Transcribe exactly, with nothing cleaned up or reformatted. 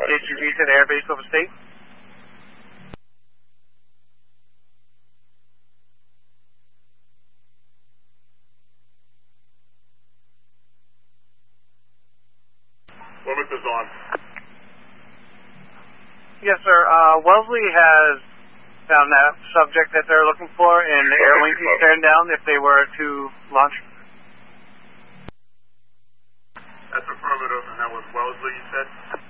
K G B to the airbase over state. Limit is on. Yes, sir. Uh, Wellesley has found that subject that they're looking for, and the air wing is turned down if they were to launch. That's affirmative, and that was Wellesley, you said?